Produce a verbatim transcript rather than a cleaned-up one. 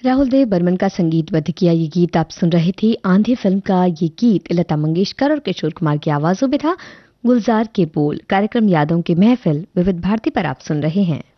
राहुल देव बर्मन का संगीतबद्ध किया ये गीत आप सुन रहे थे। आंधी फिल्म का ये गीत लता मंगेशकर और किशोर कुमार की आवाजों में था। गुलजार के बोल। कार्यक्रम यादों की महफिल विविध भारती पर आप सुन रहे हैं।